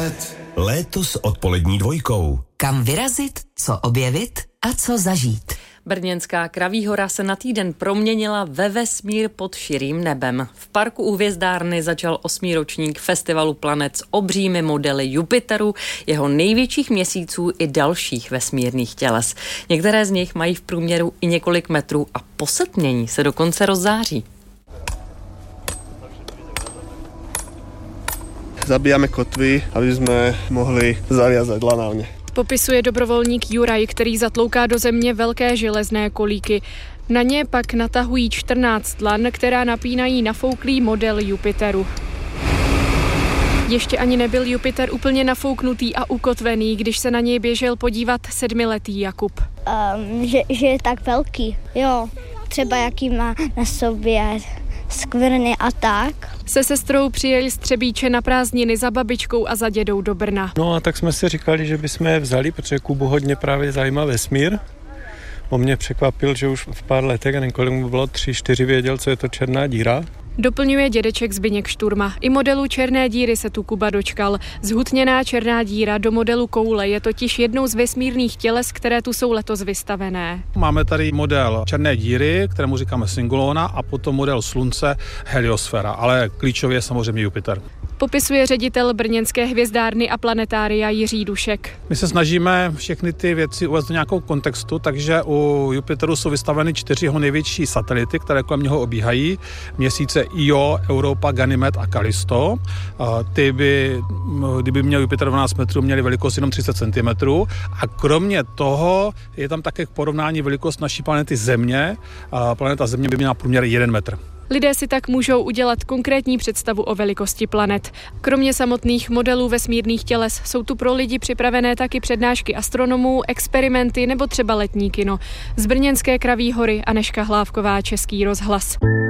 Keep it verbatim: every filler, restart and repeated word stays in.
Exet. Léto s odpolední dvojkou. Kam vyrazit, co objevit a co zažít. Brněnská Kraví hora se na týden proměnila ve vesmír pod širým nebem. V parku u Hvězdárny začal osmý ročník festivalu planet s obřími modely Jupiteru, jeho největších měsíců i dalších vesmírných těles. Některé z nich mají v průměru i několik metrů a po setmění se dokonce rozzáří. Zabíjame kotvy, aby jsme mohli zaviazať lanávne. Popisuje dobrovolník Juraj, který zatlouká do země velké železné kolíky. Na ně pak natahují čtrnáct lan, která napínají nafouklý model Jupiteru. Ještě ani nebyl Jupiter úplně nafouknutý a ukotvený, když se na něj běžel podívat sedmiletý Jakub. Um, že, že je tak velký, jo. Třeba jaký má na sobě skvrny a tak. Se sestrou přijeli z Třebíče na prázdniny za babičkou a za dědou do Brna. No a tak jsme si říkali, že bychom je vzali, protože Kubu hodně právě zajímá vesmír. On mě překvapil, že už v pár letech, a několik mu bylo tři, čtyři, věděl, co je to černá díra. Doplňuje dědeček Zbyněk Šturma. I modelu černé díry se tu Kuba dočkal. Zhutněná černá díra do modelu koule je totiž jednou z vesmírných těles, které tu jsou letos vystavené. Máme tady model černé díry, kterému říkáme Singulona, a potom model slunce Heliosféra, ale klíčově je samozřejmě Jupiter. Popisuje ředitel brněnské hvězdárny a planetária Jiří Dušek. My se snažíme všechny ty věci uvést do nějakou kontextu, takže u Jupiteru jsou vystaveny čtyři jeho největší satelity, které kolem něho obíhají. Měsíce Io, Europa, Ganymed a Callisto. Ty by, kdyby měl Jupiter dvanáct metrů, měly velikost jenom třicet centimetrů. A kromě toho je tam také k porovnání velikost naší planety Země. Planeta Země by měla průměr jeden metr. Lidé si tak můžou udělat konkrétní představu o velikosti planet. Kromě samotných modelů vesmírných těles jsou tu pro lidi připravené taky přednášky astronomů, experimenty nebo třeba letní kino. Z brněnské Kraví hory Anežka Hlávková, Český rozhlas.